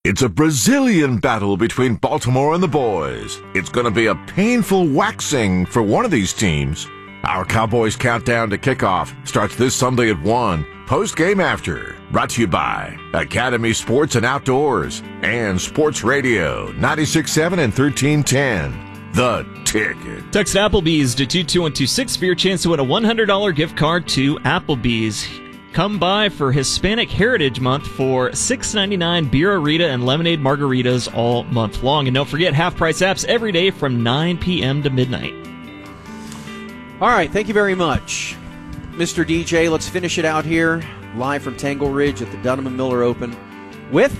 It's a Brazilian battle between Baltimore and the boys. It's going to be a painful waxing for one of these teams. Our Cowboys countdown to kickoff starts this Sunday at 1. Post-game after. Brought to you by Academy Sports and Outdoors and Sports Radio 96.7 and 1310. The Ticket. Text Applebee's to 22126 for your chance to win a $100 gift card to Applebee's. Come by for Hispanic Heritage Month for $6.99 Beer-A-Rita and lemonade margaritas all month long. And don't forget, half-price apps every day from 9 p.m. to midnight. All right, thank you very much, Mr. DJ. Let's finish it out here, live from Tangle Ridge at the Dunham & Miller Open with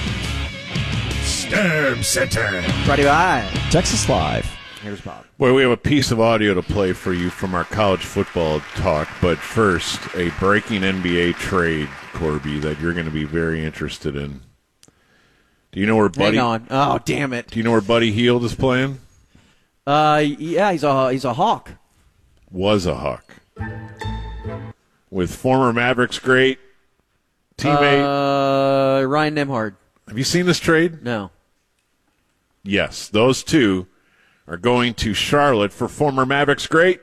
Sturm Center. Brought to you by Texas Live. Here's Bob. Boy, we have a piece of audio to play for you from our college football talk, but first, a breaking NBA trade, Corby, that you're going to be very interested in. Do you know where Buddy? Hang on. Oh, damn it. Do you know where Buddy Hield is playing? Yeah, he's a Hawk. Was a Hawk. With former Mavericks great teammate Ryan Nembhard. Have you seen this trade? No. Yes, those two are going to Charlotte for former Mavericks great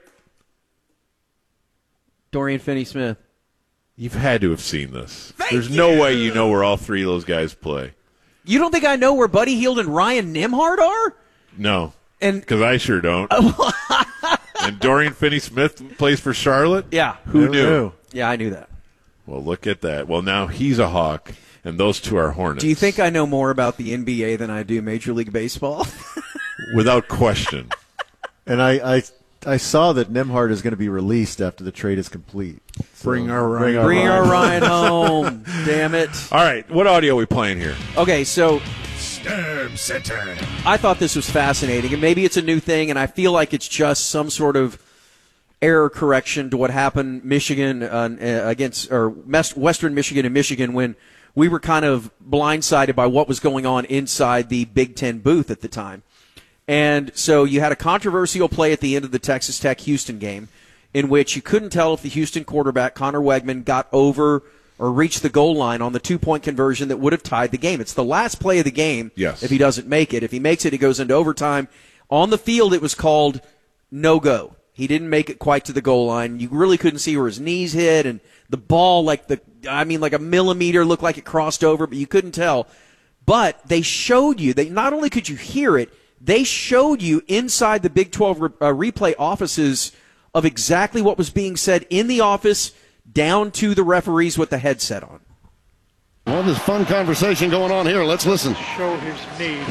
Dorian Finney-Smith. You've had to have seen this. There's no way you know where all three of those guys play. You don't think I know where Buddy Hield and Ryan Nembhard are? No, And because I sure don't. And Dorian Finney-Smith plays for Charlotte? yeah. Who knew? Yeah, I knew that. Well, look at that. Well, now he's a Hawk, and those two are Hornets. Do you think I know more about the NBA than I do Major League Baseball? Without question. And I saw that Nembhard is going to be released after the trade is complete. So Bring our Ryan. Bring our Ryan home. Damn it. All right, what audio are we playing here? Okay, so Sturm Center. I thought this was fascinating, and maybe it's a new thing, and I feel like it's just some sort of error correction to what happened Michigan against or Western Michigan and Michigan when we were kind of blindsided by what was going on inside the Big Ten booth at the time. And so you had a controversial play at the end of the Texas Tech-Houston game in which you couldn't tell if the Houston quarterback, Connor Wegman, got over or reached the goal line on the two-point conversion that would have tied the game. It's the last play of the game if he doesn't make it. If he makes it, it goes into overtime. On the field, it was called no-go. He didn't make it quite to the goal line. You really couldn't see where his knees hit, and the ball, like a millimeter, looked like it crossed over, but you couldn't tell. But they showed you, not only could you hear it, they showed you inside the Big 12 replay offices of exactly what was being said in the office down to the referees with the headset on. Well, there's fun conversation going on here. Let's listen. Show his knee.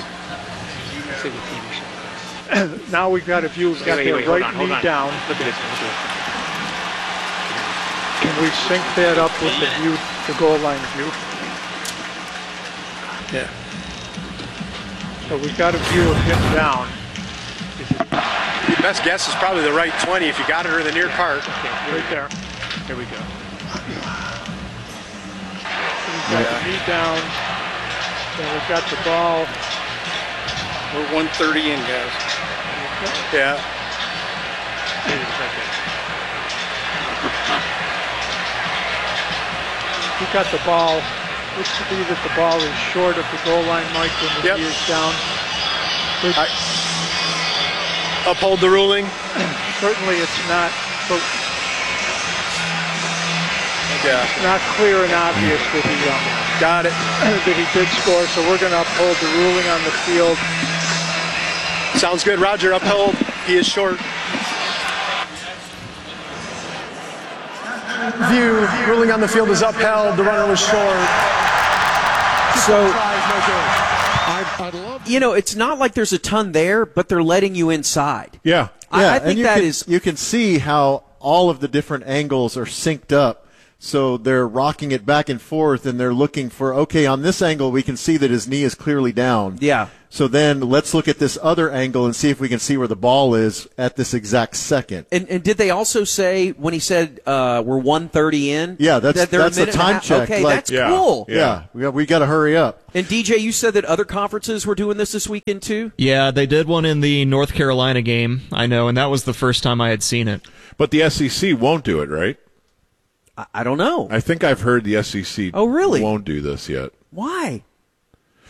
Now we've got a view. We've got the right knee down. Look at this. Can we sync that up with the view, the goal line view? Yeah. So we've got a view of him down. Your best guess is probably the right 20 if you got it or the near cart. Okay, right there. Here we go. So we've got the knee down. And we've got the ball. We're 130 in, guys. Yeah. We've got the ball. Looks to be that the ball is short of the goal line, Mike, when the knee is down. Uphold the ruling? Certainly it's not. It's not clear and obvious that he got it. That he did score, so we're going to uphold the ruling on the field. Sounds good, Roger. Uphold. He is short. View, ruling on the field is upheld. The runner was short. So, it's not like there's a ton there, but they're letting you inside. Yeah. I think you can see how all of the different angles are synced up. So they're rocking it back and forth, and they're looking for, okay, on this angle we can see that his knee is clearly down. Yeah. So then let's look at this other angle and see if we can see where the ball is at this exact second. And did they also say when he said we're 130 in? Yeah, that's the time check. Okay, that's cool. Yeah, we got to hurry up. And DJ, you said that other conferences were doing this weekend too? Yeah, they did one in the North Carolina game, I know, and that was the first time I had seen it. But the SEC won't do it, right? I don't know. I think I've heard the SEC won't do this yet. Why?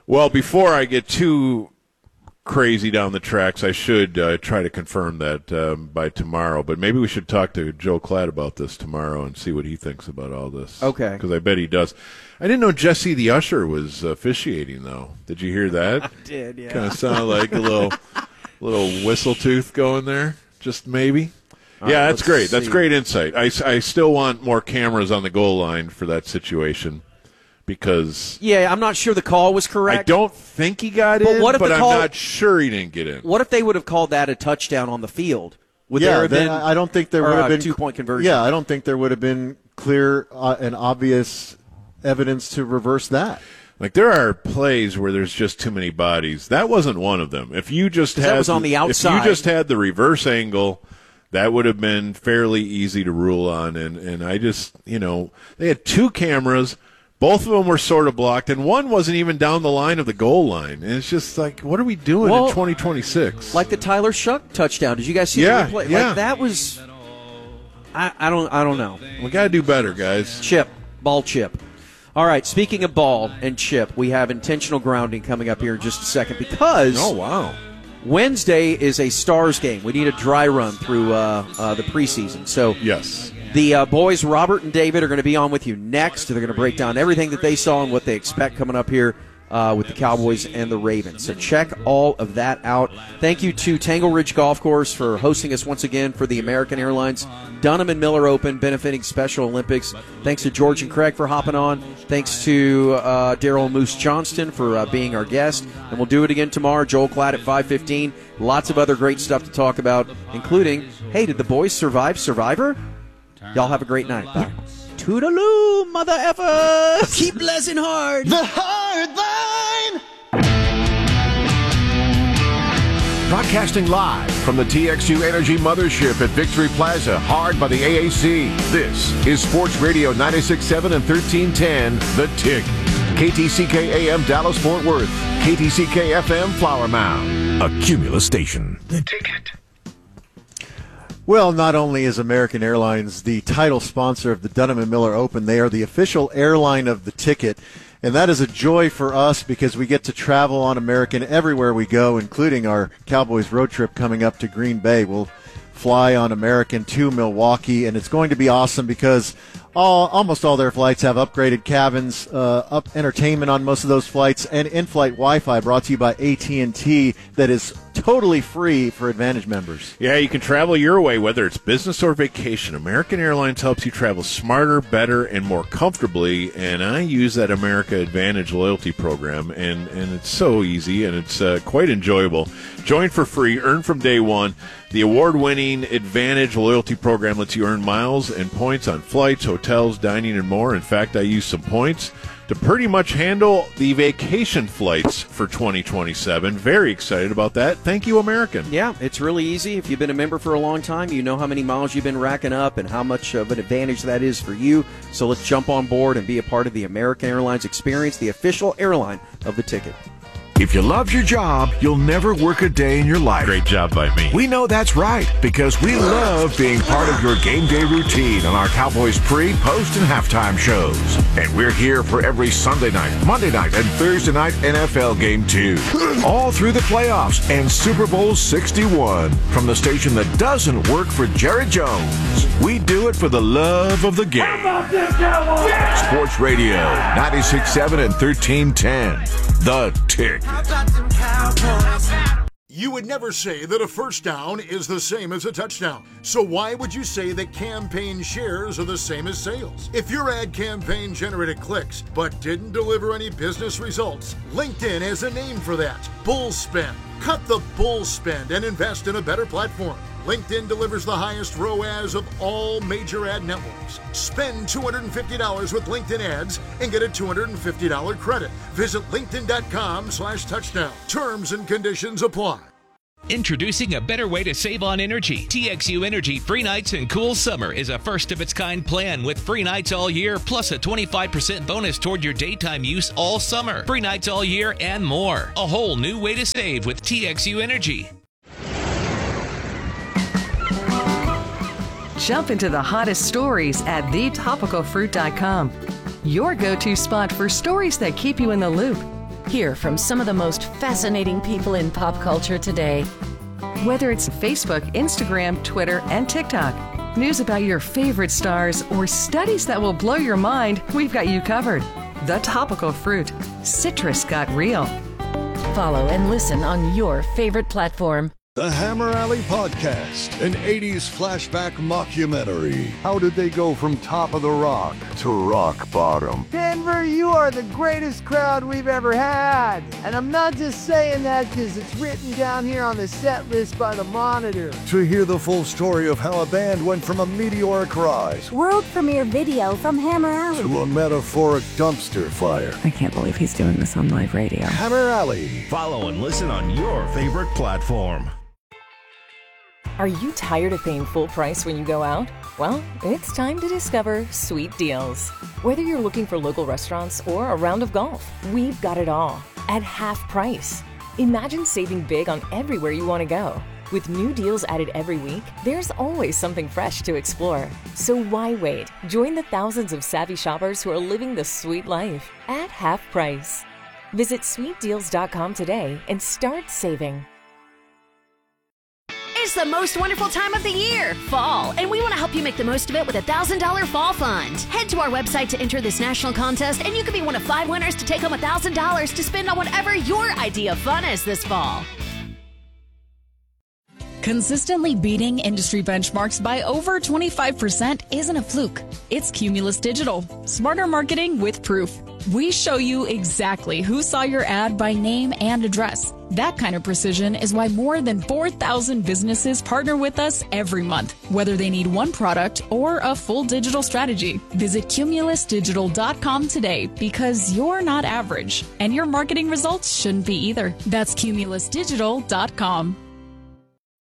Well, before I get too crazy down the tracks, I should try to confirm that by tomorrow. But maybe we should talk to Joe Klatt about this tomorrow and see what he thinks about all this. Okay. Because I bet he does. I didn't know Jesse the Usher was officiating, though. Did you hear that? I did, yeah. Kind of sounded like a little whistle tooth going there, just maybe. Yeah, that's great. That's great insight. I still want more cameras on the goal line for that situation. Because I'm not sure the call was correct. I don't think he got in, but I'm not sure he didn't get in. What if they would have called that a touchdown on the field? Would there have been? I don't think there would have been 2-point conversion. Yeah, I don't think there would have been clear and obvious evidence to reverse that. Like there are plays where there's just too many bodies. That wasn't one of them. If you just had that was on the outside. If you just had the reverse angle, that would have been fairly easy to rule on. And I just, they had 2 cameras. Both of them were sort of blocked, and one wasn't even down the line of the goal line. And it's just like, what are we doing in 2026? Like the Tyler Shuck touchdown. Did you guys see the replay? Yeah. Like that was. I don't know. We got to do better, guys. Ball chip. All right. Speaking of ball and chip, we have intentional grounding coming up here in just a second because. Oh wow. Wednesday is a Stars game. We need a dry run through the preseason. So yes. The boys, Robert and David, are going to be on with you next. They're going to break down everything that they saw and what they expect coming up here with the Cowboys and the Ravens. So check all of that out. Thank you to Tangle Ridge Golf Course for hosting us once again for the American Airlines Dunham and Miller Open benefiting Special Olympics. Thanks to George and Craig for hopping on. Thanks to Daryl Moose Johnston for being our guest. And we'll do it again tomorrow. Joel Klatt at 5:15. Lots of other great stuff to talk about, including, hey, did the boys survive Survivor? Y'all have a great night. Bye. Toodaloo, mother effers! Keep blessing hard! The hard line! Broadcasting live from the TXU Energy Mothership at Victory Plaza, hard by the AAC. This is Sports Radio 96.7 and 1310, The Tick. KTCK AM Dallas-Fort Worth. KTCK FM Flower Mound. A Cumulus station. The Ticket. Well, not only is American Airlines the title sponsor of the Dunham & Miller Open, they are the official airline of the Ticket. And that is a joy for us because we get to travel on American everywhere we go, including our Cowboys road trip coming up to Green Bay. We'll fly on American to Milwaukee, and it's going to be awesome because almost all their flights have upgraded cabins, up entertainment on most of those flights, and in-flight Wi-Fi brought to you by AT&T that is totally free for Advantage members. Yeah, you can travel your way, whether it's business or vacation. American Airlines helps you travel smarter, better, and more comfortably, and I use that America Advantage loyalty program, and it's so easy, and it's quite enjoyable. Join for free, earn from day one. The award-winning Advantage loyalty program lets you earn miles and points on flights, hotels, dining, and more. In fact, I use some points to pretty much handle the vacation flights for 2027. Very excited about that. Thank you, American. Yeah, it's really easy. If you've been a member for a long time, you know how many miles you've been racking up and how much of an advantage that is for you. So let's jump on board and be a part of the American Airlines experience, the official airline of the Ticket. If you love your job, you'll never work a day in your life. Great job by me. We know that's right because we love being part of your game day routine on our Cowboys pre, post, and halftime shows. And we're here for every Sunday night, Monday night, and Thursday night NFL game too. All through the playoffs and Super Bowl 61 from the station that doesn't work for Jerry Jones. We do it for the love of the game. How about this, Cowboys? Yeah! Sports Radio 96.7 and 1310. The Tick. You would never say that a first down is the same as a touchdown. So why would you say that campaign shares are the same as sales? If your ad campaign generated clicks but didn't deliver any business results, LinkedIn has a name for that. Bull spend. Cut the bull spend and invest in a better platform. LinkedIn delivers the highest ROAS of all major ad networks. Spend $250 with LinkedIn ads and get a $250 credit. Visit linkedin.com/touchdown. Terms and conditions apply. Introducing a better way to save on energy. TXU Energy Free Nights and Cool Summer is a first-of-its-kind plan with free nights all year plus a 25% bonus toward your daytime use all summer. Free nights all year and more. A whole new way to save with TXU Energy. Jump into the hottest stories at thetopicalfruit.com. Your go-to spot for stories that keep you in the loop. Hear from some of the most fascinating people in pop culture today. Whether it's Facebook, Instagram, Twitter, and TikTok, news about your favorite stars, or studies that will blow your mind, we've got you covered. The Topical Fruit. Citrus got real. Follow and listen on your favorite platform. The Hammer Alley Podcast, an 80s flashback mockumentary. How did they go from top of the rock to rock bottom? Denver, you are the greatest crowd we've ever had. And I'm not just saying that because it's written down here on the set list by the Monitor. To hear the full story of how a band went from a meteoric rise, world premiere video from Hammer Alley, to a metaphoric dumpster fire. I can't believe he's doing this on live radio. Hammer Alley. Follow and listen on your favorite platform. Are you tired of paying full price when you go out? Well, it's time to discover Sweet Deals. Whether you're looking for local restaurants or a round of golf, we've got it all at half price. Imagine saving big on everywhere you want to go. With new deals added every week, there's always something fresh to explore. So why wait? Join the thousands of savvy shoppers who are living the sweet life at half price. Visit sweetdeals.com today and start saving. It's the most wonderful time of the year, fall, and we want to help you make the most of it with a $1,000 fall fund. Head to our website to enter this national contest, and you could be one of 5 winners to take home $1,000 to spend on whatever your idea of fun is this fall. Consistently beating industry benchmarks by over 25% isn't a fluke. It's Cumulus Digital. Smarter marketing with proof. We show you exactly who saw your ad by name and address. That kind of precision is why more than 4,000 businesses partner with us every month, whether they need one product or a full digital strategy. Visit cumulusdigital.com today because you're not average, and your marketing results shouldn't be either. That's cumulusdigital.com.